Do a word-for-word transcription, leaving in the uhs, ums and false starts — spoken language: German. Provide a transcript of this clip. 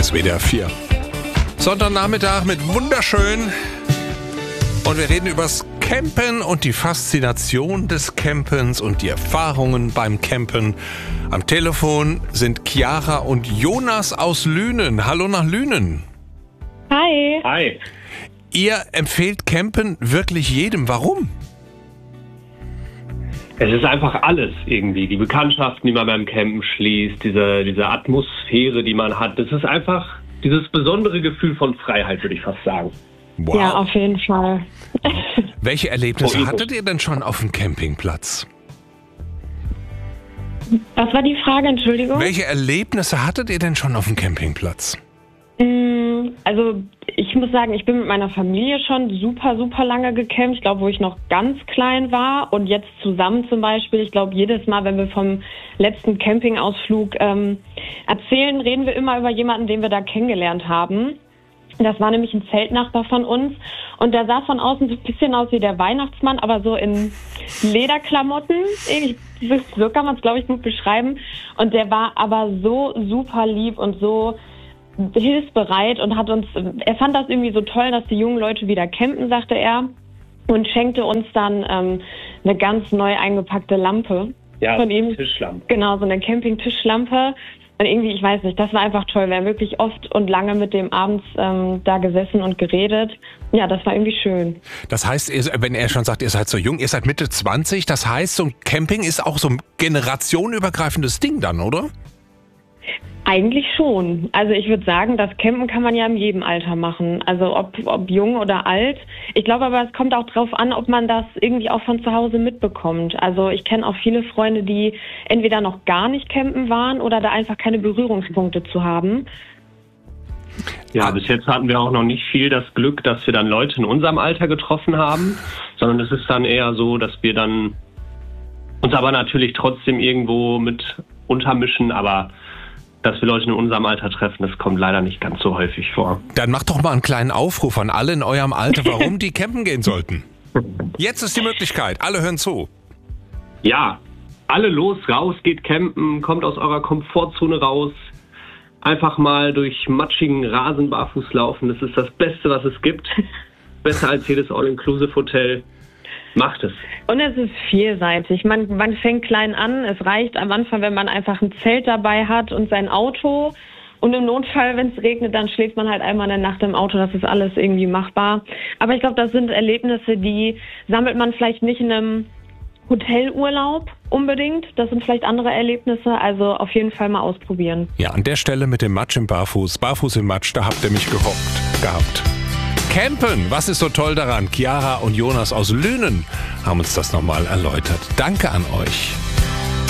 ist W D R vier. Sonntagnachmittag mit wunderschön. Und wir reden übers Campen und die Faszination des Campens und die Erfahrungen beim Campen. Am Telefon sind Chiara und Jonas aus Lünen. Hallo nach Lünen. Hi. Hi. Ihr empfehlt Campen wirklich jedem. Warum? Es ist einfach alles irgendwie. Die Bekanntschaften, die man beim Campen schließt, diese, diese Atmosphäre, die man hat. Das ist einfach dieses besondere Gefühl von Freiheit, würde ich fast sagen. Wow. Ja, auf jeden Fall. Welche Erlebnisse Oh, hattet ihr denn schon auf dem Campingplatz? Was war die Frage, Entschuldigung? Welche Erlebnisse hattet ihr denn schon auf dem Campingplatz? Mm, Also ich muss sagen, ich bin mit meiner Familie schon super, super lange gecampt. Ich glaube, wo ich noch ganz klein war und jetzt zusammen zum Beispiel. Ich glaube, jedes Mal, wenn wir vom letzten Campingausflug ähm, erzählen, reden wir immer über jemanden, den wir da kennengelernt haben. Das war nämlich ein Zeltnachbar von uns und der sah von außen so ein bisschen aus wie der Weihnachtsmann, aber so in Lederklamotten. Irgendwie, so kann man es, glaube ich, gut beschreiben. Und der war aber so super lieb und so hilfsbereit und hat uns, er fand das irgendwie so toll, dass die jungen Leute wieder campen, sagte er, und schenkte uns dann ähm, eine ganz neu eingepackte Lampe. Ja, von ihm. Tischlampe. Genau, so eine Campingtischlampe. Und irgendwie, ich weiß nicht, das war einfach toll. Wir haben wirklich oft und lange mit dem abends ähm, da gesessen und geredet. Ja, das war irgendwie schön. Das heißt, ihr, wenn er schon sagt, ihr seid so jung, ihr seid Mitte zwanzig, das heißt, so ein Camping ist auch so ein generationenübergreifendes Ding dann, oder? Eigentlich schon. Also ich würde sagen, das Campen kann man ja in jedem Alter machen. Also ob, ob jung oder alt. Ich glaube aber, es kommt auch drauf an, ob man das irgendwie auch von zu Hause mitbekommt. Also ich kenne auch viele Freunde, die entweder noch gar nicht campen waren oder da einfach keine Berührungspunkte zu haben. Ja, bis jetzt hatten wir auch noch nicht viel das Glück, dass wir dann Leute in unserem Alter getroffen haben, sondern es ist dann eher so, dass wir dann uns aber natürlich trotzdem irgendwo mit untermischen, aber dass wir Leute in unserem Alter treffen, das kommt leider nicht ganz so häufig vor. Dann macht doch mal einen kleinen Aufruf an alle in eurem Alter, warum die campen gehen sollten. Jetzt ist die Möglichkeit, alle hören zu. Ja, alle los, raus, geht campen, kommt aus eurer Komfortzone raus. Einfach mal durch matschigen Rasen barfuß laufen, das ist das Beste, was es gibt. Besser als jedes All-Inclusive-Hotel. Macht es. Und es ist vielseitig. Man, man fängt klein an. Es reicht am Anfang, wenn man einfach ein Zelt dabei hat und sein Auto. Und im Notfall, wenn es regnet, dann schläft man halt einmal eine Nacht im Auto. Das ist alles irgendwie machbar. Aber ich glaube, das sind Erlebnisse, die sammelt man vielleicht nicht in einem Hotelurlaub unbedingt. Das sind vielleicht andere Erlebnisse. Also auf jeden Fall mal ausprobieren. Ja, an der Stelle mit dem Matsch im Barfuß, Barfuß im Matsch, da habt ihr mich gehockt gehabt. Campen, was ist so toll daran? Chiara und Jonas aus Lünen haben uns das nochmal erläutert. Danke an euch.